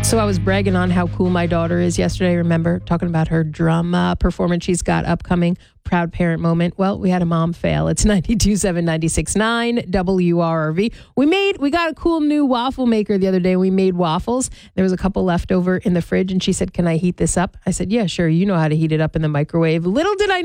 So I was bragging on how cool my daughter is yesterday. Remember, talking about her drum performance she's got upcoming. Proud parent moment. Well, we had a mom fail. It's 92.7, 96.9 WRRV. We got a cool new waffle maker the other day. We made waffles. There was a couple left over in the fridge, and she said, "Can I heat this up?" I said, "Yeah, sure. You know how to heat it up in the microwave." Little did I